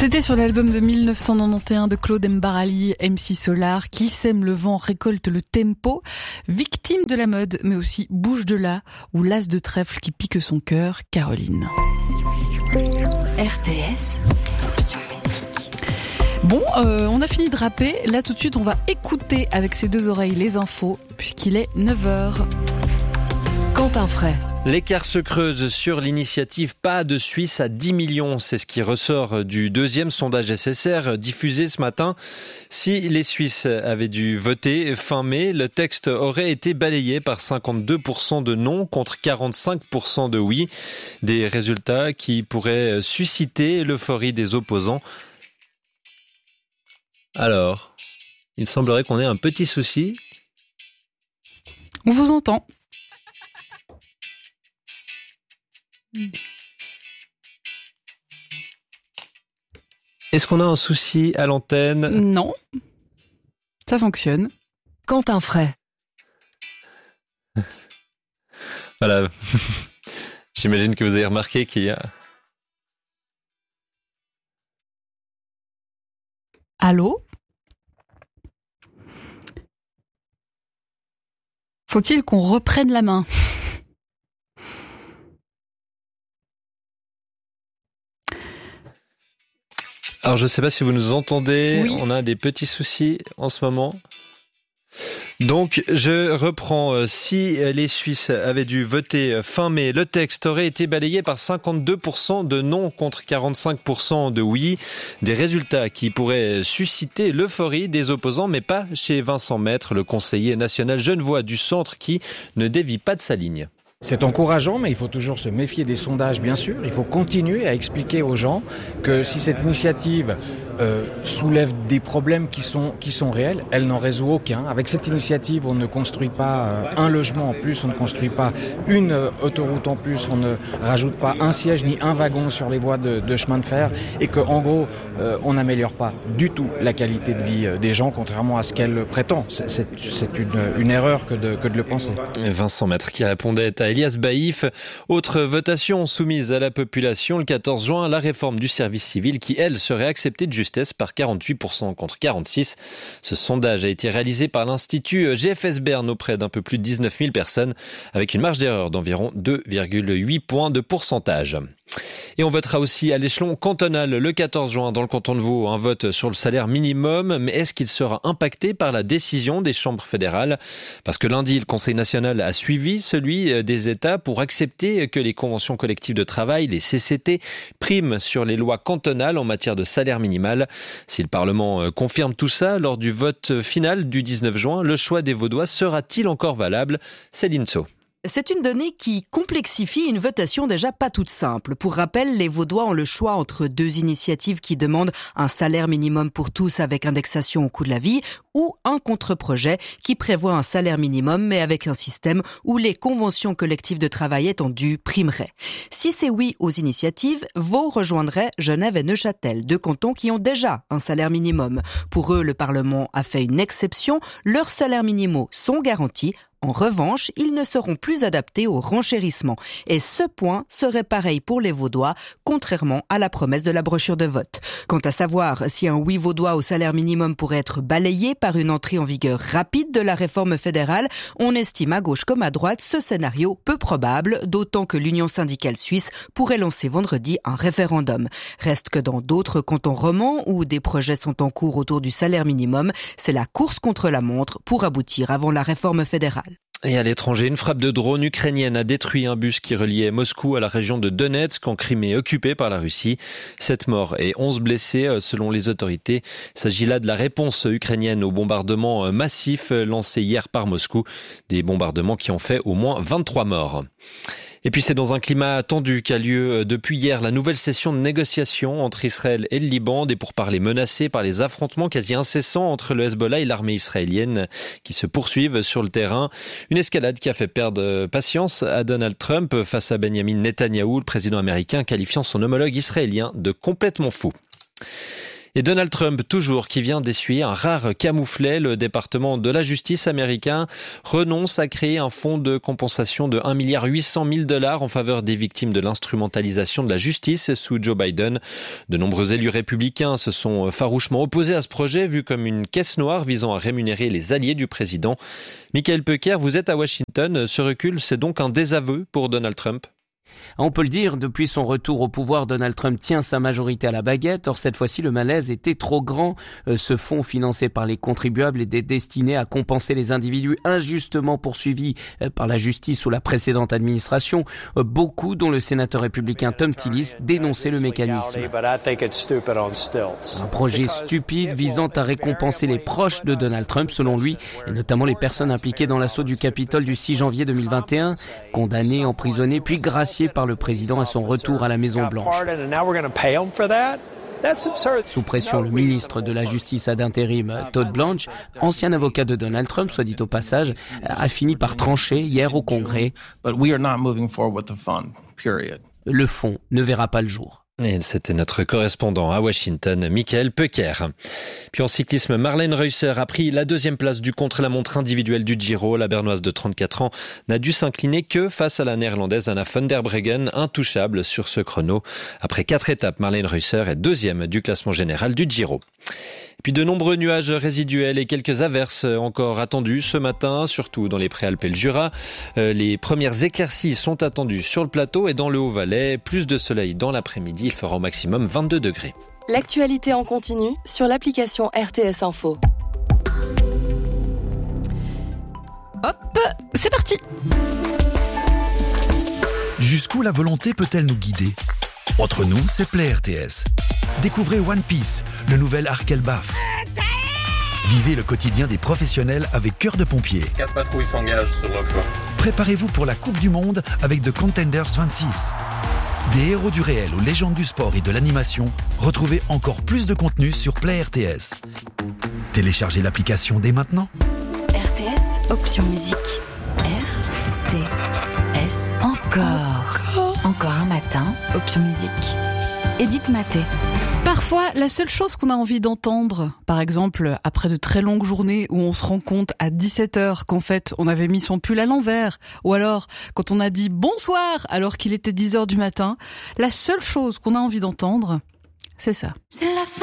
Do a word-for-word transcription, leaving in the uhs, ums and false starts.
C'était sur l'album de mille neuf cent quatre-vingt-onze de Claude Mbarali, M C Solar, Qui sème le vent récolte le tempo, victime de la mode, mais aussi bouge de là, ou l'as de trèfle qui pique son cœur, Caroline. R T S, option musique. Bon, euh, on a fini de rapper. Là, tout de suite, on va écouter avec ses deux oreilles les infos, puisqu'il est neuf heures. Quentin Fray. L'écart se creuse sur l'initiative Pas de Suisse à dix millions. C'est ce qui ressort du deuxième sondage S S R diffusé ce matin. Si les Suisses avaient dû voter fin mai, le texte aurait été balayé par cinquante-deux pour cent de non contre quarante-cinq pour cent de oui. Des résultats qui pourraient susciter l'euphorie des opposants. Alors, il semblerait qu'on ait un petit souci. On vous entend. Est-ce qu'on a un souci à l'antenne ? Non, ça fonctionne. Quentin Fray. Voilà, j'imagine que vous avez remarqué qu'il y a... Allô ? Faut-il qu'on reprenne la main ? Alors, je ne sais pas si vous nous entendez. Oui. On a des petits soucis en ce moment. Donc, je reprends. Si les Suisses avaient dû voter fin mai, le texte aurait été balayé par cinquante-deux pour cent de non contre quarante-cinq pour cent de oui. Des résultats qui pourraient susciter l'euphorie des opposants, mais pas chez Vincent Maître, le conseiller national genevois du centre qui ne dévie pas de sa ligne. C'est encourageant, mais il faut toujours se méfier des sondages, bien sûr. Il faut continuer à expliquer aux gens que si cette initiative euh, soulève des problèmes qui sont qui sont réels, elle n'en résout aucun. Avec cette initiative, on ne construit pas euh, un logement en plus, on ne construit pas une euh, autoroute en plus, on ne rajoute pas un siège ni un wagon sur les voies de, de chemin de fer, et que en gros, euh, on n'améliore pas du tout la qualité de vie euh, des gens, contrairement à ce qu'elle prétend. C'est, c'est, c'est une, une erreur que de que de le penser. Vincent Maître qui répondait à Elias Baïf. Autre votation soumise à la population le quatorze juin, la réforme du service civil qui, elle, serait acceptée de justesse par quarante-huit pour cent contre quarante-six. Ce sondage a été réalisé par l'Institut G F S Bern auprès d'un peu plus de dix-neuf mille personnes avec une marge d'erreur d'environ deux virgule huit points de pourcentage. Et on votera aussi à l'échelon cantonal le quatorze juin dans le canton de Vaud, un vote sur le salaire minimum. Mais est-ce qu'il sera impacté par la décision des chambres fédérales ? Parce que lundi, le Conseil national a suivi celui des États pour accepter que les conventions collectives de travail, les C C T, priment sur les lois cantonales en matière de salaire minimal. Si le Parlement confirme tout ça lors du vote final du dix-neuf juin, le choix des Vaudois sera-t-il encore valable ? Céline Sceaux. C'est une donnée qui complexifie une votation déjà pas toute simple. Pour rappel, les Vaudois ont le choix entre deux initiatives qui demandent un salaire minimum pour tous avec indexation au coût de la vie ou un contre-projet qui prévoit un salaire minimum mais avec un système où les conventions collectives de travail étendues primeraient. Si c'est oui aux initiatives, Vaud rejoindrait Genève et Neuchâtel, deux cantons qui ont déjà un salaire minimum. Pour eux, le Parlement a fait une exception. Leurs salaires minimaux sont garantis. En revanche, ils ne seront plus adaptés au renchérissement. Et ce point serait pareil pour les Vaudois, contrairement à la promesse de la brochure de vote. Quant à savoir si un oui vaudois au salaire minimum pourrait être balayé par une entrée en vigueur rapide de la réforme fédérale, on estime à gauche comme à droite ce scénario peu probable, d'autant que l'Union syndicale suisse pourrait lancer vendredi un référendum. Reste que dans d'autres cantons romans où des projets sont en cours autour du salaire minimum, c'est la course contre la montre pour aboutir avant la réforme fédérale. Et à l'étranger, une frappe de drone ukrainienne a détruit un bus qui reliait Moscou à la région de Donetsk en Crimée occupée par la Russie. Sept morts et onze blessés selon les autorités. Il s'agit là de la réponse ukrainienne aux bombardements massifs lancés hier par Moscou. Des bombardements qui ont fait au moins vingt-trois morts. Et puis c'est dans un climat tendu qu'a lieu depuis hier la nouvelle session de négociation entre Israël et le Liban, des pourparlers menacés par les affrontements quasi incessants entre le Hezbollah et l'armée israélienne qui se poursuivent sur le terrain. Une escalade qui a fait perdre patience à Donald Trump face à Benjamin Netanyahou, le président américain qualifiant son homologue israélien de complètement fou. Et Donald Trump, toujours, qui vient d'essuyer un rare camouflet. Le département de la justice américain renonce à créer un fonds de compensation de un milliard huit cent mille dollars en faveur des victimes de l'instrumentalisation de la justice sous Joe Biden. De nombreux élus républicains se sont farouchement opposés à ce projet, vu comme une caisse noire visant à rémunérer les alliés du président. Michael Pecker, vous êtes à Washington. Ce recul, c'est donc un désaveu pour Donald Trump? On peut le dire, depuis son retour au pouvoir, Donald Trump tient sa majorité à la baguette. Or, cette fois-ci, le malaise était trop grand. Ce fonds financé par les contribuables était destiné à compenser les individus injustement poursuivis par la justice sous la précédente administration. Beaucoup, dont le sénateur républicain Thom Tillis, dénonçaient le mécanisme. Un projet stupide visant à récompenser les proches de Donald Trump, selon lui, et notamment les personnes impliquées dans l'assaut du Capitole du six janvier deux mille vingt et un, condamnées, emprisonnées, puis graciées par le président à son retour à la Maison-Blanche. Sous pression, le ministre de la Justice ad intérim, Todd Blanche, ancien avocat de Donald Trump, soit dit au passage, a fini par trancher hier au Congrès. Le fonds ne verra pas le jour. Et c'était notre correspondant à Washington, Michael Pecker. Puis en cyclisme, Marlene Reusser a pris la deuxième place du contre-la-montre individuel du Giro. La Bernoise de trente-quatre ans n'a dû s'incliner que face à la Néerlandaise Anna van der Breggen, intouchable sur ce chrono. Après quatre étapes, Marlene Reusser est deuxième du classement général du Giro. Puis de nombreux nuages résiduels et quelques averses encore attendues ce matin, surtout dans les Préalpes et le Jura. Les premières éclaircies sont attendues sur le plateau et dans le Haut-Valais. Plus de soleil dans l'après-midi, il fera au maximum vingt-deux degrés. L'actualité en continu sur l'application R T S Info. Hop, c'est parti. Jusqu'où la volonté peut-elle nous guider ? Entre nous, c'est Play R T S. Découvrez One Piece, le nouvel Arc Elbaf. Vivez le quotidien des professionnels avec Cœur de Pompier. Quatre patrouilles s'engagent sur le flanc. Préparez-vous pour la Coupe du Monde avec The Contenders vingt-six. Des héros du réel aux légendes du sport et de l'animation, retrouvez encore plus de contenu sur Play R T S. Téléchargez l'application dès maintenant. R T S, option musique. R T S. Encore. Encore un matin, option musique. Edith Maté. Parfois, la seule chose qu'on a envie d'entendre, par exemple, après de très longues journées où on se rend compte à dix-sept heures qu'en fait, on avait mis son pull à l'envers, ou alors quand on a dit bonsoir alors qu'il était dix heures du matin, la seule chose qu'on a envie d'entendre, c'est ça. C'est la fin.